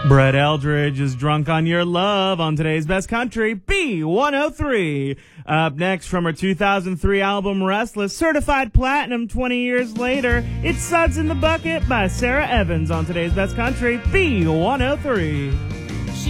Brett Eldridge is Drunk on Your Love on today's Best Country, B103. Up next from her 2003 album Restless, certified platinum 20 years later, it's Suds in the Bucket by Sarah Evans on today's Best Country, B103.